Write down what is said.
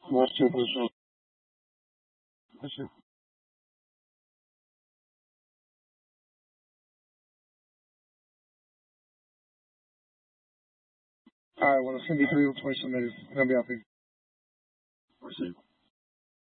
Merci, monsieur. Merci. All right, well, it's going to be 3 with 20 submitted. It's going to be happy. Merci.